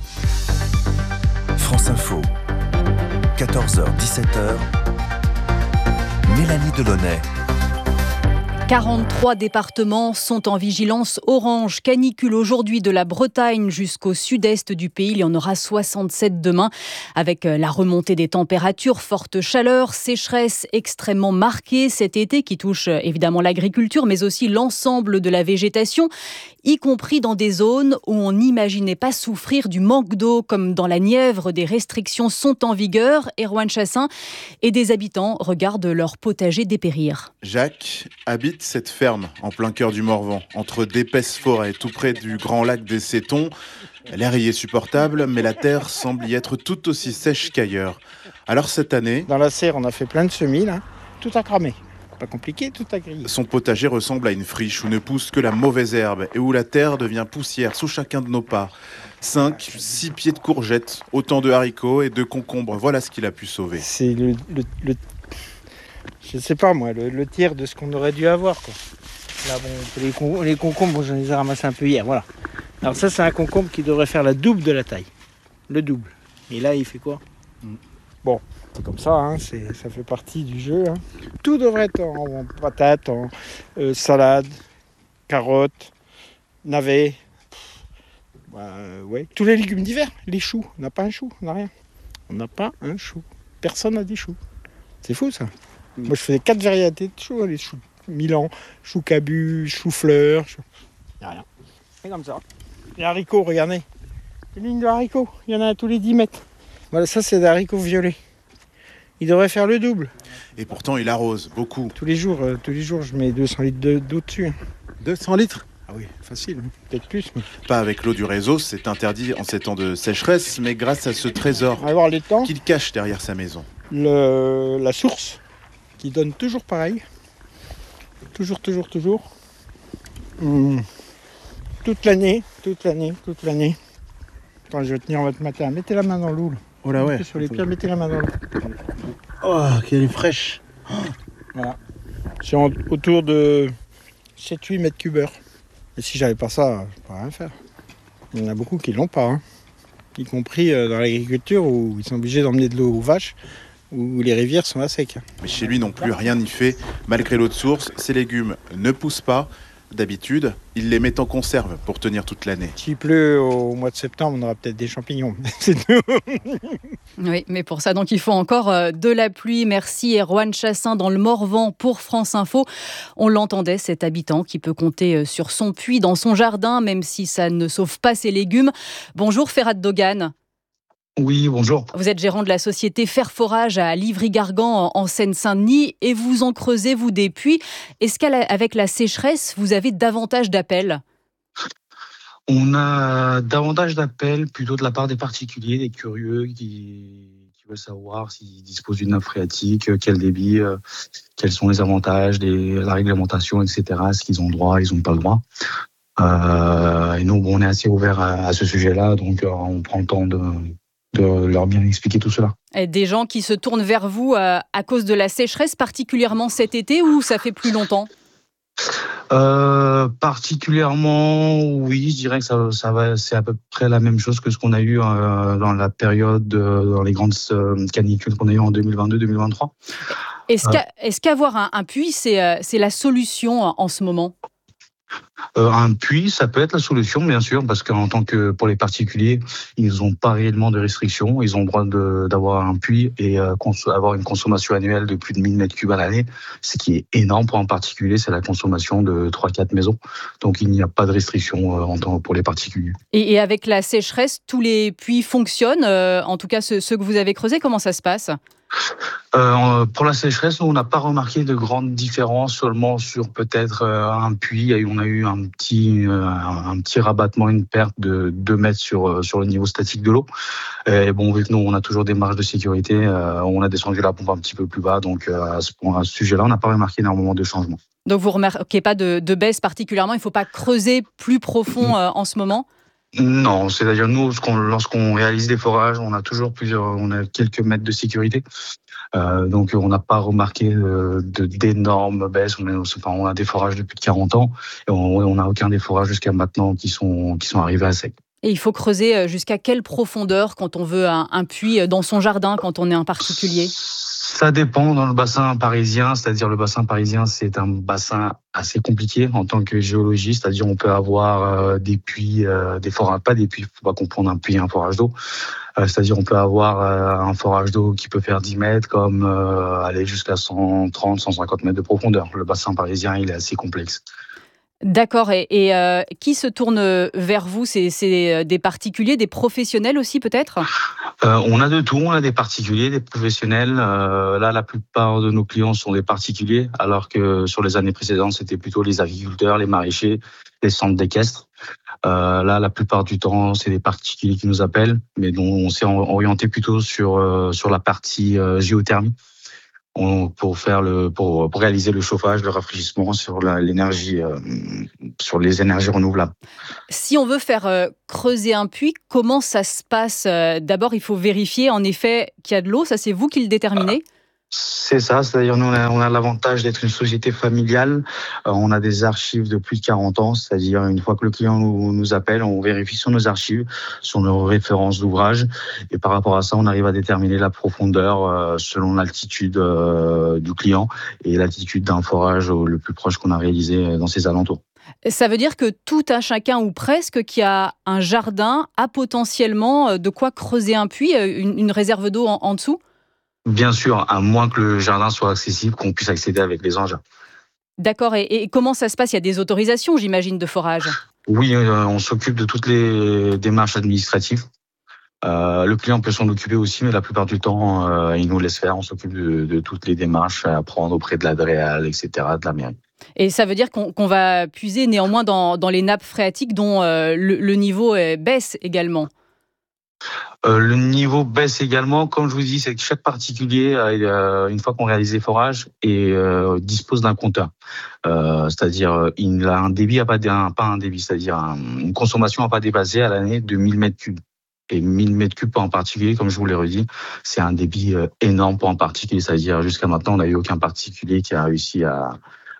Speaker 3: France Info, quatorze heures dix-sept heures, Mélanie Delaunay.
Speaker 19: quarante-trois départements sont en vigilance orange. Canicule aujourd'hui de la Bretagne jusqu'au sud-est du pays. Il y en aura soixante-sept demain. Avec la remontée des températures, forte chaleur, sécheresse extrêmement marquée cet été qui touche évidemment l'agriculture, mais aussi l'ensemble de la végétation, y compris dans des zones où on n'imaginait pas souffrir du manque d'eau, comme dans la Nièvre. Des restrictions sont en vigueur. Erwan Chassin et des habitants regardent leur potager dépérir.
Speaker 24: Jacques habite
Speaker 5: habite cette ferme en plein cœur du Morvan, entre d'épaisses forêts, tout près du grand lac des Sétons. L'air y est supportable, mais la terre semble y être tout aussi sèche qu'ailleurs. Alors cette année...
Speaker 6: Dans la serre, on a fait plein de semis, là. Tout a cramé. Pas compliqué, tout a grillé.
Speaker 5: Son potager ressemble à une friche où ne pousse que la mauvaise herbe et où la terre devient poussière sous chacun de nos pas. Cinq, six pieds de courgettes, autant de haricots et de concombres. Voilà ce qu'il a pu sauver.
Speaker 6: C'est le... le, le je sais pas moi, le, le tiers de ce qu'on aurait dû avoir, quoi. Là, bon, les, con, les concombres, bon, j'en ai ramassé un peu hier, voilà. Alors ça, c'est un concombre qui devrait faire la double de la taille. Le double. Et là, il fait quoi ? mm. Bon, c'est comme ça, hein, c'est, ça fait partie du jeu. Hein. Tout devrait être en, en patates, en euh, salade, carottes, navets. Bah, euh, ouais. Tous les légumes d'hiver, les choux. On n'a pas un chou, on n'a rien. On n'a pas un chou. Personne n'a des choux. C'est fou, ça. mm. Moi, je faisais quatre variétés de choux, les choux Milan, choux cabu, choux fleurs. Chou... Il n'y a rien. C'est comme ça. Les haricots, regardez. Les lignes de haricots, il y en a à tous les dix mètres. Voilà, ça c'est des haricots violets. Il devrait faire le double.
Speaker 5: Et pourtant, il arrose beaucoup.
Speaker 6: Tous les jours, euh, tous les jours, je mets deux cents litres de, d'eau dessus. Hein.
Speaker 5: deux cents litres ?
Speaker 6: Ah oui, facile, hein. Peut-être plus. Mais...
Speaker 5: Pas avec l'eau du réseau, c'est interdit en ces temps de sécheresse, mais grâce à ce trésor
Speaker 6: les temps,
Speaker 5: qu'il cache derrière sa maison.
Speaker 6: Le, la source, qui donne toujours pareil. Toujours, toujours, toujours. Hum. Toute l'année, toute l'année, toute l'année. Quand je vais tenir votre matin, mettez la main dans l'eau. Là.
Speaker 5: Oh là ouais.
Speaker 6: Mettez sur les pieds, mettez la main dans l'eau.
Speaker 5: Oh, qu'elle est fraîche.
Speaker 6: Oh. Voilà. C'est en, autour de sept huit mètres cubes heure. Et si j'avais pas ça, je ne pourrais rien faire. Il y en a beaucoup qui l'ont pas. Hein. Y compris dans l'agriculture où ils sont obligés d'emmener de l'eau aux vaches, où les rivières sont à sec.
Speaker 5: Mais chez lui non plus, rien n'y fait. Malgré l'eau de source, ses légumes ne poussent pas. D'habitude, il les met en conserve pour tenir toute l'année.
Speaker 6: S'il pleut au mois de septembre, on aura peut-être des champignons. C'est tout.
Speaker 19: Oui, mais pour ça, donc, il faut encore de la pluie. Merci Erwan Chassin dans le Morvan pour France Info. On l'entendait, cet habitant qui peut compter sur son puits dans son jardin, même si ça ne sauve pas ses légumes. Bonjour Ferhat Dogan.
Speaker 8: Oui, bonjour.
Speaker 19: Vous êtes gérant de la société Faire Forage à Livry-Gargan en Seine-Saint-Denis et vous en creusez, vous, des puits. Est-ce qu'avec la sécheresse, vous avez davantage d'appels ?
Speaker 8: On a davantage d'appels plutôt de la part des particuliers, des curieux qui, qui veulent savoir s'ils disposent d'une nappe phréatique, quel débit, euh, quels sont les avantages, les, la réglementation, et cetera. Est-ce qu'ils ont le droit, ils n'ont pas le droit. Euh, et nous, bon, on est assez ouverts à, à ce sujet-là, donc euh, on prend le temps de... de leur bien expliquer tout cela.
Speaker 19: Et des gens qui se tournent vers vous euh, à cause de la sécheresse, particulièrement cet été, ou ça fait plus longtemps ?
Speaker 8: euh, Particulièrement, oui, je dirais que ça, ça va, c'est à peu près la même chose que ce qu'on a eu euh, dans la période, euh, dans les grandes euh, canicules qu'on a eues en deux mille vingt-deux deux mille vingt-trois.
Speaker 19: Est-ce, qu'à, est-ce qu'avoir un, un puits, c'est, euh, c'est la solution en ce moment ?
Speaker 8: Euh, un puits, ça peut être la solution, bien sûr, parce qu'en tant que pour les particuliers, ils n'ont pas réellement de restrictions. Ils ont le droit de, d'avoir un puits et euh, cons- avoir une consommation annuelle de plus de mille mètres cubes à l'année, ce qui est énorme pour un particulier. C'est la consommation de trois quatre maisons. Donc, il n'y a pas de restriction euh, en tant, pour les particuliers.
Speaker 19: Et, et avec la sécheresse, tous les puits fonctionnent, euh, en tout cas ceux, ceux que vous avez creusés, comment ça se passe ?
Speaker 8: Euh, pour la sécheresse, nous, on n'a pas remarqué de grandes différences, seulement sur peut-être euh, un puits. On a eu un petit, euh, un petit rabattement, une perte de deux mètres sur, euh, sur le niveau statique de l'eau. Et bon, vu que nous, on a toujours des marges de sécurité, euh, on a descendu la pompe un petit peu plus bas. Donc, euh, à ce, à ce sujet-là, on n'a pas remarqué énormément de changements.
Speaker 19: Donc, vous ne remarquez pas de, de baisse particulièrement ? Il ne faut pas creuser plus profond euh, en ce moment ?
Speaker 8: Non, c'est-à-dire nous, lorsqu'on réalise des forages, on a toujours plusieurs, on a quelques mètres de sécurité. Euh, donc on n'a pas remarqué de, de, d'énormes baisses. On a, enfin, on a des forages depuis quarante ans et on n'a aucun des forages jusqu'à maintenant qui sont, qui sont arrivés à sec.
Speaker 19: Et il faut creuser jusqu'à quelle profondeur quand on veut un, un puits dans son jardin, quand on est un particulier ?
Speaker 8: Ça dépend dans le bassin parisien, c'est-à-dire le bassin parisien, c'est un bassin assez compliqué en tant que géologiste, c'est-à-dire on peut avoir euh, des puits, euh, des forages, pas des puits, faut pas confondre un puits et un forage d'eau, euh, c'est-à-dire on peut avoir euh, un forage d'eau qui peut faire dix mètres comme euh, aller jusqu'à cent trente, cent cinquante mètres de profondeur. Le bassin parisien, il est assez complexe.
Speaker 19: D'accord. Et, et euh, qui se tourne vers vous ? C'est, c'est des particuliers, des professionnels aussi peut-être ?
Speaker 8: euh, On a de tout, on a des particuliers, des professionnels. Euh, là, la plupart de nos clients sont des particuliers, alors que sur les années précédentes, c'était plutôt les agriculteurs, les maraîchers, les centres d'équestres. Euh, là, la plupart du temps, c'est des particuliers qui nous appellent, mais dont on s'est orienté plutôt sur, euh, sur la partie euh, géothermie. On, pour faire le pour, pour réaliser le chauffage, le rafraîchissement sur la, l'énergie euh, sur les énergies renouvelables.
Speaker 19: Si on veut faire euh, creuser un puits, comment ça se passe ? euh, D'abord, il faut vérifier en effet qu'il y a de l'eau. Ça, c'est vous qui le déterminez ?
Speaker 8: C'est ça, c'est-à-dire nous on a, on a l'avantage d'être une société familiale. Euh, on a des archives de plus de quarante ans, c'est-à-dire une fois que le client nous, nous appelle, on vérifie sur nos archives, sur nos références d'ouvrage, et par rapport à ça, on arrive à déterminer la profondeur euh, selon l'altitude euh, du client et l'altitude d'un forage le plus proche qu'on a réalisé dans ses alentours.
Speaker 19: Ça veut dire que tout un chacun, ou presque, qui a un jardin, a potentiellement de quoi creuser un puits, une, une réserve d'eau en, en dessous ?
Speaker 8: Bien sûr, à moins que le jardin soit accessible, qu'on puisse accéder avec les engins.
Speaker 19: D'accord. Et, et comment ça se passe ? Il y a des autorisations, j'imagine, de forage ?
Speaker 8: Oui, euh, on s'occupe de toutes les démarches administratives. Euh, le client peut s'en occuper aussi, mais la plupart du temps, euh, il nous laisse faire. On s'occupe de, de toutes les démarches à prendre auprès de l'Adréal, et cetera, de la mairie.
Speaker 19: Et ça veut dire qu'on, qu'on va puiser néanmoins dans, dans les nappes phréatiques dont euh, le, le niveau euh, baisse également.
Speaker 8: Euh, le niveau baisse également. Comme je vous dis, c'est que chaque particulier, euh, une fois qu'on réalise les forages, et, euh, dispose d'un compteur. Euh, c'est-à-dire, il a un débit à pas, un, pas un débit, c'est-à-dire un, une consommation à pas dépasser à l'année de mille mètres cubes. Et mille mètres cubes en particulier, comme je vous l'ai redit, c'est un débit euh, énorme pour un particulier. C'est-à-dire, jusqu'à maintenant, on n'a eu aucun particulier qui a réussi à,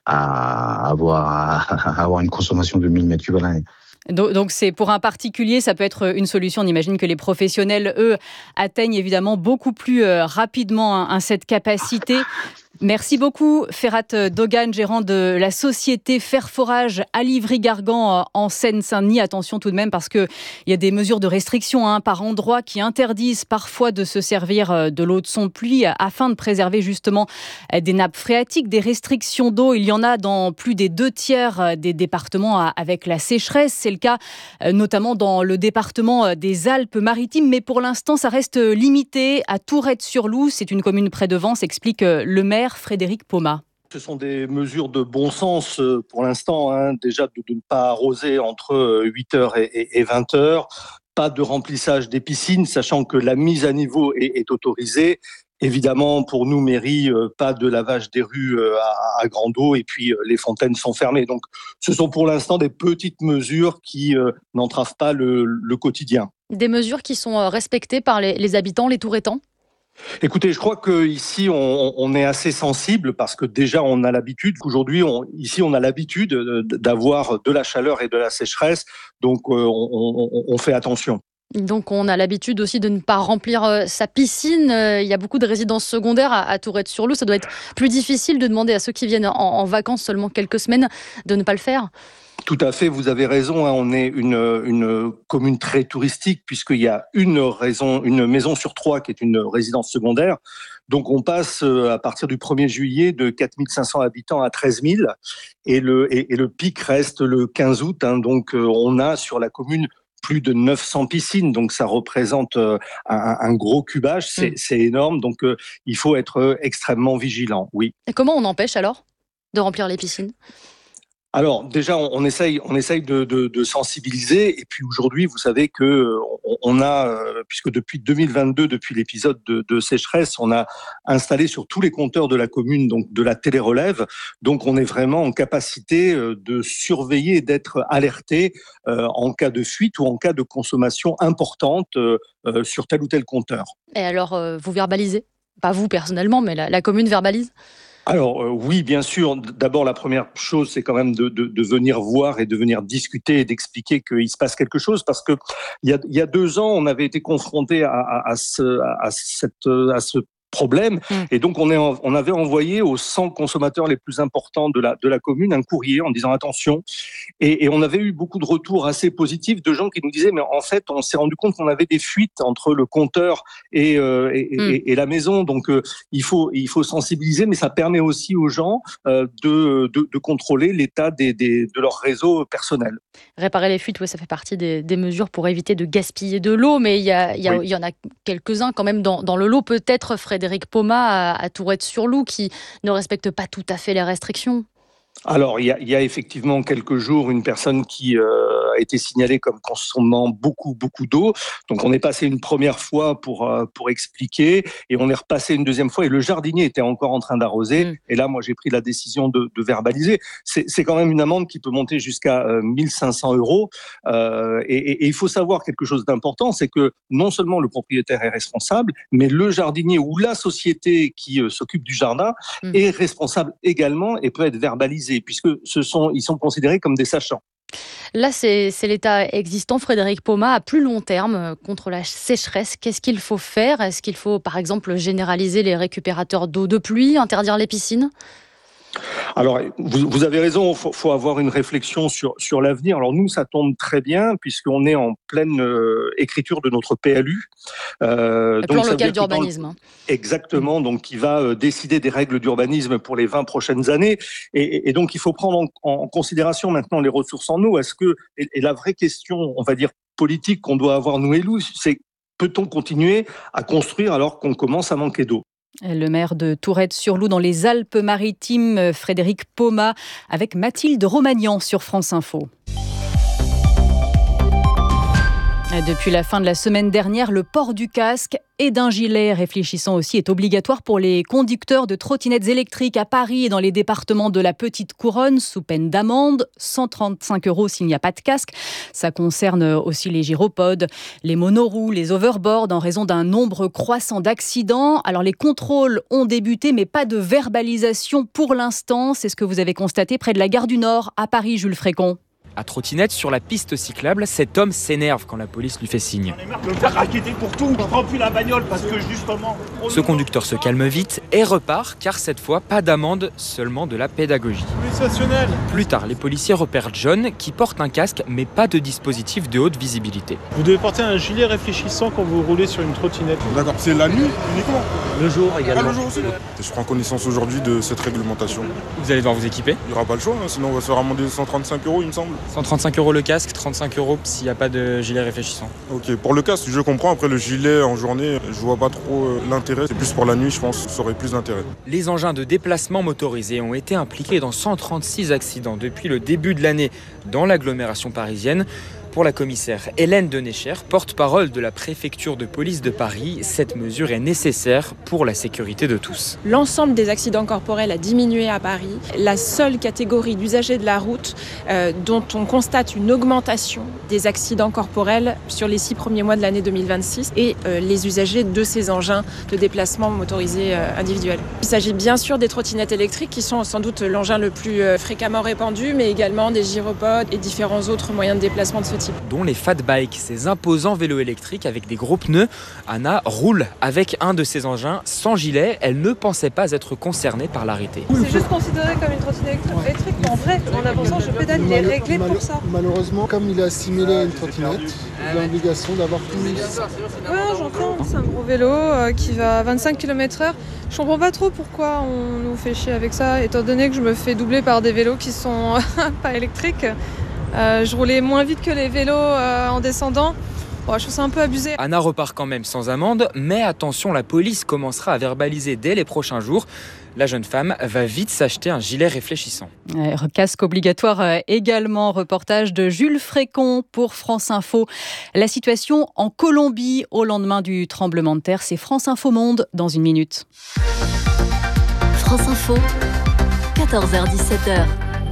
Speaker 8: à, avoir, à avoir une consommation de mille mètres cubes à l'année.
Speaker 19: Donc c'est pour un particulier, ça peut être une solution. On imagine que les professionnels, eux, atteignent évidemment beaucoup plus rapidement hein, cette capacité. Merci beaucoup Ferhat Dogan, gérant de la société Fer Forage à Livry-Gargan en Seine-Saint-Denis. Attention tout de même parce qu'il y a des mesures de restriction hein, par endroit qui interdisent parfois de se servir de l'eau de son pluie afin de préserver justement des nappes phréatiques. Des restrictions d'eau, il y en a dans plus des deux tiers des départements avec la sécheresse. C'est le cas notamment dans le département des Alpes-Maritimes. Mais pour l'instant, ça reste limité à Tourette-sur-Loup. C'est une commune près de Vence, explique le maire Frédéric Poma.
Speaker 10: Ce sont des mesures de bon sens pour l'instant, hein. Déjà de, de ne pas arroser entre huit heures et, et, et vingt heures, pas de remplissage des piscines, sachant que la mise à niveau est, est autorisée. Évidemment, pour nous, mairie, pas de lavage des rues à, à grande eau et puis les fontaines sont fermées. Donc, ce sont pour l'instant des petites mesures qui euh, n'entravent pas le, le quotidien.
Speaker 11: Des mesures qui sont respectées par les, les habitants, les Tourettans ?
Speaker 10: Écoutez, je crois qu'ici, on, on est assez sensible parce que déjà, on a l'habitude, qu'aujourd'hui, on, ici, on a l'habitude d'avoir de la chaleur et de la sécheresse, donc euh, on, on, on fait attention.
Speaker 11: Donc on a l'habitude aussi de ne pas remplir euh, sa piscine. Euh, il y a beaucoup de résidences secondaires à, à Tourette-sur-Loup. Ça doit être plus difficile de demander à ceux qui viennent en, en vacances seulement quelques semaines de ne pas le faire.
Speaker 10: Tout à fait, vous avez raison. Hein, on est une, une commune très touristique puisqu'il y a une, raison, une maison sur trois qui est une résidence secondaire. Donc on passe à partir du premier juillet de quatre mille cinq cents habitants à treize mille et le, et, et le pic reste le quinze août. Hein, donc on a sur la commune plus de neuf cents piscines, donc ça représente un, un gros cubage, c'est, mmh. c'est énorme, donc euh, il faut être extrêmement vigilant, oui.
Speaker 11: Et comment on empêche alors de remplir les piscines ?
Speaker 10: Alors déjà, on, on essaye, on essaye de, de, de sensibiliser. Et puis aujourd'hui, vous savez que on, on a, euh, puisque depuis deux mille vingt-deux, depuis l'épisode de, de sécheresse, on a installé sur tous les compteurs de la commune donc de la télérelève. Donc on est vraiment en capacité de surveiller et d'être alerté euh, en cas de fuite ou en cas de consommation importante euh, euh, sur tel ou tel compteur.
Speaker 11: Et alors, euh, vous verbalisez ? Pas vous personnellement, mais la, la commune verbalise ?
Speaker 10: Alors euh, oui, bien sûr. D'abord, la première chose, c'est quand même de, de, de venir voir et de venir discuter et d'expliquer qu'il se passe quelque chose, parce que il y a, il y a deux ans, on avait été confronté à, à, à, ce, à, cette, à ce problème. Mmh. Et donc, on, est en, on avait envoyé aux cent consommateurs les plus importants de la, de la commune un courrier en disant attention. Et, et on avait eu beaucoup de retours assez positifs de gens qui nous disaient mais en fait, on s'est rendu compte qu'on avait des fuites entre le compteur et, euh, et, mmh. et, et la maison. Donc, euh, il faut, il faut sensibiliser, mais ça permet aussi aux gens euh, de, de, de contrôler l'état des, des, de leur réseau personnel.
Speaker 11: Réparer les fuites, oui, ça fait partie des, des mesures pour éviter de gaspiller de l'eau, mais il y, a, il y, a, oui. il y en a quelques-uns quand même dans, dans le lot, peut-être Frédéric Poma à, à Tourette-sur-Loup qui ne respecte pas tout à fait les restrictions.
Speaker 10: Alors, il y, a, il y a effectivement quelques jours une personne qui euh, a été signalée comme consommant beaucoup, beaucoup d'eau. Donc, on est passé une première fois pour, euh, pour expliquer et on est repassé une deuxième fois et le jardinier était encore en train d'arroser. Mmh. Et là, moi, j'ai pris la décision de, de verbaliser. C'est, c'est quand même une amende qui peut monter jusqu'à euh, mille cinq cents euros. Euh, et, et, et il faut savoir quelque chose d'important, c'est que non seulement le propriétaire est responsable, mais le jardinier ou la société qui euh, s'occupe du jardin mmh. est responsable également et peut être verbalisé, puisque ce sont, ils sont considérés comme des sachants.
Speaker 11: Là, c'est, c'est l'état existant, Frédéric Poma, à plus long terme contre la sécheresse. Qu'est-ce qu'il faut faire ? Est-ce qu'il faut, par exemple, généraliser les récupérateurs d'eau de pluie, interdire les piscines ?
Speaker 10: Alors, vous, vous avez raison, il faut, faut avoir une réflexion sur, sur l'avenir. Alors nous, ça tombe très bien puisqu'on est en pleine euh, écriture de notre P L U.
Speaker 11: Euh, le plan donc, local d'urbanisme.
Speaker 10: Le... Exactement, donc qui va euh, décider des règles d'urbanisme pour les vingt prochaines années. Et, et donc, il faut prendre en, en considération maintenant les ressources en eau. Est-ce que, et, et la vraie question, on va dire, politique qu'on doit avoir, nous élus, c'est peut-on continuer à construire alors qu'on commence à manquer d'eau ?
Speaker 19: Le maire de Tourette-sur-Loup dans les Alpes-Maritimes, Frédéric Poma, avec Mathilde Romagnan sur France Info. Depuis la fin de la semaine dernière, le port du casque et d'un gilet réfléchissant aussi est obligatoire pour les conducteurs de trottinettes électriques à Paris et dans les départements de la Petite Couronne, sous peine d'amende, cent trente-cinq euros s'il n'y a pas de casque. Ça concerne aussi les gyropodes, les monoroues, les overboards en raison d'un nombre croissant d'accidents. Alors les contrôles ont débuté mais pas de verbalisation pour l'instant. C'est ce que vous avez constaté près de la gare du Nord à Paris, Jules Frécon.
Speaker 9: À trottinette sur la piste cyclable, cet homme s'énerve quand la police lui fait signe.
Speaker 12: J'en ai marre de me faire raqueter pour tout, je prends plus la bagnole parce que justement...
Speaker 9: Ce conducteur se calme vite et repart car cette fois pas d'amende, seulement de la pédagogie.
Speaker 12: Sensationnel.
Speaker 9: Plus tard, les policiers repèrent John qui porte un casque mais pas de dispositif de haute visibilité.
Speaker 12: Vous devez porter un gilet réfléchissant quand vous roulez sur une trottinette.
Speaker 17: D'accord, c'est la nuit uniquement.
Speaker 9: Le jour également.
Speaker 17: Ah, le jour aussi. Je prends connaissance aujourd'hui de cette réglementation.
Speaker 9: Vous allez devoir vous équiper ?
Speaker 17: Il n'y aura pas le choix, hein, sinon on va se faire amender cent trente-cinq euros il me semble.
Speaker 9: cent trente-cinq euros le casque, trente-cinq euros s'il n'y a pas de gilet réfléchissant.
Speaker 17: Ok, pour le casque, je comprends. Après, le gilet en journée, je vois pas trop euh, l'intérêt. C'est plus pour la nuit, je pense, ça aurait plus d'intérêt.
Speaker 9: Les engins de déplacement motorisés ont été impliqués dans cent trente-six accidents depuis le début de l'année dans l'agglomération parisienne. Pour la commissaire Hélène Denécher, porte-parole de la préfecture de police de Paris, cette mesure est nécessaire pour la sécurité de tous.
Speaker 24: L'ensemble des accidents corporels a diminué à Paris. La seule catégorie d'usagers de la route euh, dont on constate une augmentation des accidents corporels sur les six premiers mois de l'année deux mille vingt-six et euh, les usagers de ces engins de déplacement motorisés euh, individuels. Il s'agit bien sûr des trottinettes électriques qui sont sans doute l'engin le plus euh, fréquemment répandu, mais également des gyropodes et différents autres moyens de déplacement de ce type.
Speaker 9: Dont les fat bikes, ces imposants vélos électriques avec des gros pneus. Anna roule avec un de ces engins sans gilet. Elle ne pensait pas être concernée par l'arrêté.
Speaker 25: C'est juste considéré comme une trottinette électrique, mais en vrai, en avançant, je pédale, il est réglé pour ça.
Speaker 26: Malheureusement, comme il est assimilé à une trottinette, il a l'obligation d'avoir tout.
Speaker 25: Ouais, j'entends. C'est un gros vélo euh, qui va à vingt-cinq kilomètres heure. Je comprends pas trop pourquoi on nous fait chier avec ça, étant donné que je me fais doubler par des vélos qui sont pas électriques. Euh, je roulais moins vite que les vélos euh, en descendant. Bon, je trouve ça un peu abusé.
Speaker 9: Anna repart quand même sans amende, mais attention, la police commencera à verbaliser dès les prochains jours. La jeune femme va vite s'acheter un gilet réfléchissant.
Speaker 19: Ouais, casque obligatoire également. Reportage de Jules Frécon pour France Info. La situation en Colombie au lendemain du tremblement de terre, c'est France Info Monde dans une minute.
Speaker 18: France Info, quatorze heures dix-sept heures.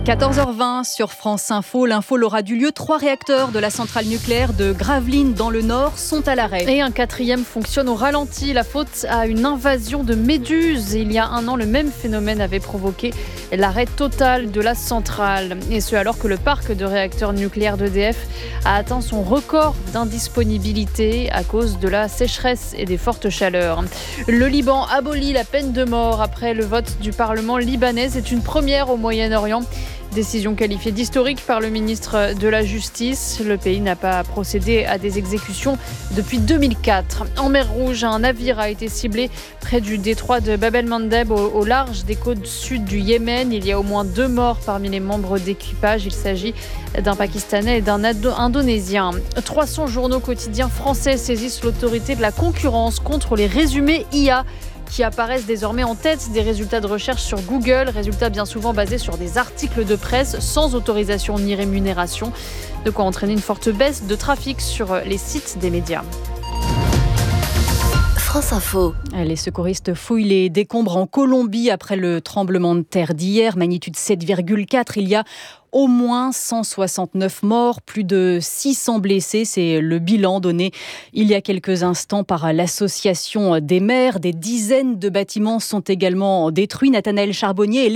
Speaker 19: quatorze heures vingt sur France Info. L'info aura du lieu. Trois réacteurs de la centrale nucléaire de Gravelines dans le Nord sont à l'arrêt.
Speaker 20: Et un quatrième fonctionne au ralenti. La faute à une invasion de méduses. Il y a un an, le même phénomène avait provoqué l'arrêt total de la centrale. Et ce alors que le parc de réacteurs nucléaires d'E D F a atteint son record d'indisponibilité à cause de la sécheresse et des fortes chaleurs. Le Liban abolit la peine de mort après le vote du Parlement libanais. C'est une première au Moyen-Orient. Décision qualifiée d'historique par le ministre de la Justice. Le pays n'a pas procédé à des exécutions depuis deux mille quatre. En mer Rouge, un navire a été ciblé près du détroit de Bab el-Mandeb au, au large des côtes sud du Yémen. Il y a au moins deux morts parmi les membres d'équipage. Il s'agit d'un Pakistanais et d'un Ado- Indonésien. trois cents journaux quotidiens français saisissent l'autorité de la concurrence contre les résumés I A qui apparaissent désormais en tête des résultats de recherche sur Google, résultats bien souvent basés sur des articles de presse sans autorisation ni rémunération, de quoi entraîner une forte baisse de trafic sur les sites des médias.
Speaker 19: France Info. Les secouristes fouillent les décombres en Colombie après le tremblement de terre d'hier, magnitude sept virgule quatre. Il y a au moins cent soixante-neuf morts, plus de six cents blessés. C'est le bilan donné il y a quelques instants par l'association des maires. Des dizaines de bâtiments sont également détruits. Nathanaël Charbonnier est